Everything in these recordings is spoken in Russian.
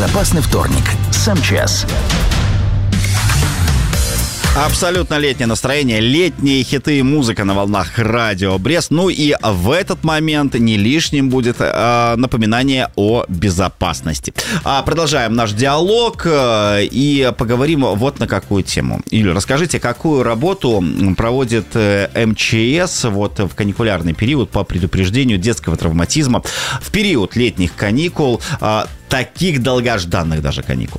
Безопасный вторник с МЧС. Абсолютно летнее настроение, летние хиты и музыка на волнах радио Брест. Ну и в этот момент не лишним будет напоминание о безопасности. Продолжаем наш диалог и поговорим вот на какую тему. Юля, расскажите, какую работу проводит МЧС вот в каникулярный период по предупреждению детского травматизма в период летних каникул, таких долгожданных даже каникул?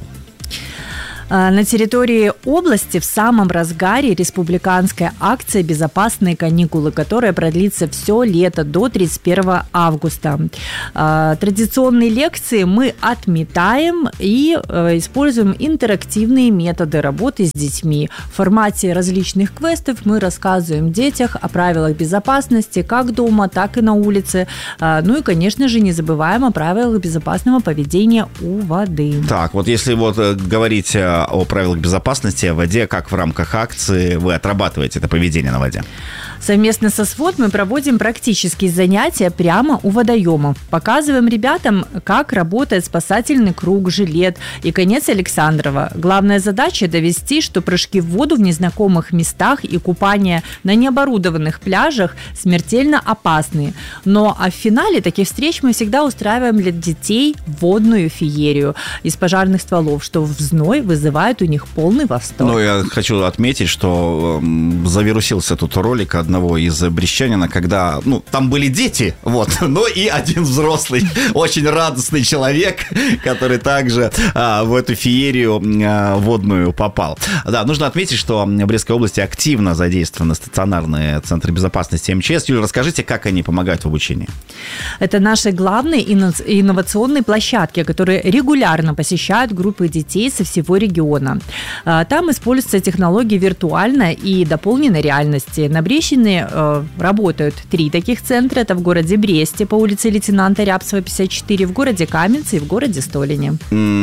На территории области в самом разгаре республиканская акция «Безопасные каникулы», которая продлится все лето до 31 августа. Традиционные лекции мы отметаем и используем интерактивные методы работы с детьми. В формате различных квестов мы рассказываем детям о правилах безопасности как дома, так и на улице. Ну и, конечно же, не забываем о правилах безопасного поведения у воды. Так, вот если вот говорить о правилах безопасности в воде, как в рамках акции вы отрабатываете это поведение на воде? Совместно со СВОТ мы проводим практические занятия прямо у водоемов. Показываем ребятам, как работает спасательный круг, жилет и конец Александрова. Главная задача – довести, что прыжки в воду в незнакомых местах и купание на необорудованных пляжах смертельно опасны. Но в финале таких встреч мы всегда устраиваем для детей водную феерию из пожарных стволов, что в зной вызывает у них полный восторг. Ну, я хочу отметить, что завирусился тут ролик одного из брестчанина, когда, там были дети, но и один взрослый, очень радостный человек, который также в эту феерию водную попал. Да, нужно отметить, что в Брестской области активно задействованы стационарные центры безопасности МЧС. Юля, расскажите, как они помогают в обучении? Это наши главные инновационные площадки, которые регулярно посещают группы детей со всего региона. Там используются технологии виртуальной и дополненной реальности. На Брестщине работают 3 таких центра. Это в городе Бресте по улице лейтенанта Рябцева, 54, в городе Каменце и в городе Столине.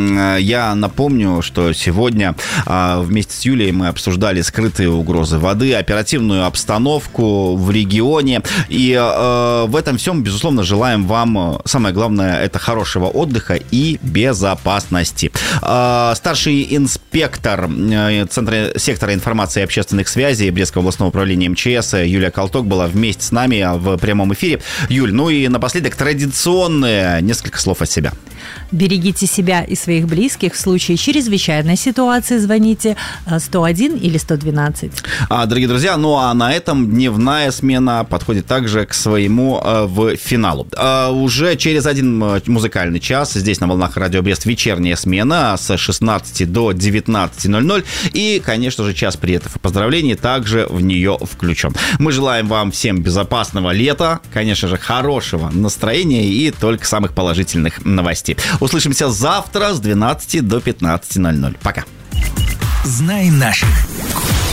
Я напомню, что сегодня вместе с Юлей мы обсуждали скрытые угрозы воды, оперативную обстановку в регионе. И в этом всем, безусловно, желаем вам, самое главное, это хорошего отдыха и безопасности. Старший инспектор сектора информации и общественных связей Брестского областного управления МЧС Юлия Колток была вместе с нами в прямом эфире. Юль, и напоследок традиционные несколько слов от себя. Берегите себя и своих близких. В случае чрезвычайной ситуации звоните 101 или 112. Дорогие друзья, на этом дневная смена подходит также к своему финалу. Уже через 1 музыкальный час здесь на волнах Радио Брест вечерняя смена с 16 до 19:00. И, конечно же, час приветов и поздравлений также в нее включен. Мы желаем вам всем безопасного лета, конечно же, хорошего настроения и только самых положительных новостей. Услышимся завтра с 12 до 15:00. Пока. Знай наших.